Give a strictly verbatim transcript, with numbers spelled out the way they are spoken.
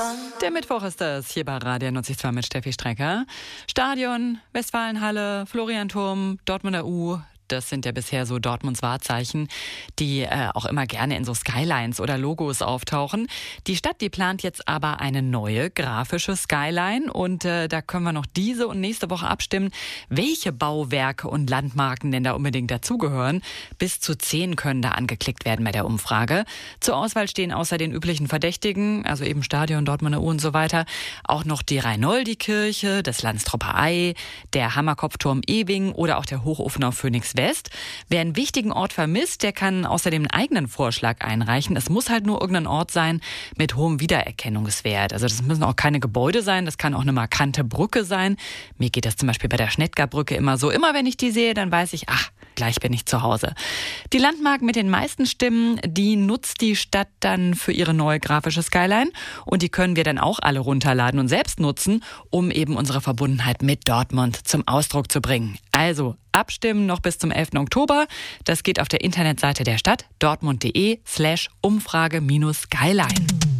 Der Mittwoch ist das hier bei Radio neunzig Komma zwei mit Steffi Strecker. Stadion, Westfalenhalle, Florianturm, Dortmunder U. Das sind ja bisher so Dortmunds Wahrzeichen, die äh, auch immer gerne in so Skylines oder Logos auftauchen. Die Stadt, die plant jetzt aber eine neue grafische Skyline und äh, da können wir noch diese und nächste Woche abstimmen, welche Bauwerke und Landmarken denn da unbedingt dazugehören. Bis zu zehn können da angeklickt werden bei der Umfrage. Zur Auswahl stehen außer den üblichen Verdächtigen, also eben Stadion, Dortmunder U und so weiter, auch noch die Reinoldi-Kirche, das Landstropper Ei, der Hammerkopfturm Ewing oder auch der Hochofen auf Phoenix West. Wer einen wichtigen Ort vermisst, der kann außerdem einen eigenen Vorschlag einreichen. Es muss halt nur irgendein Ort sein mit hohem Wiedererkennungswert. Also das müssen auch keine Gebäude sein, das kann auch eine markante Brücke sein. Mir geht das zum Beispiel bei der Schnettgerbrücke immer so. Immer wenn ich die sehe, dann weiß ich, ach, gleich bin ich zu Hause. Die Landmarken mit den meisten Stimmen, die nutzt die Stadt dann für ihre neue grafische Skyline. Und die können wir dann auch alle runterladen und selbst nutzen, um eben unsere Verbundenheit mit Dortmund zum Ausdruck zu bringen. Also abstimmen noch bis zum elften Oktober. Das geht auf der Internetseite der Stadt dortmund.de slash Umfrage minus Skyline.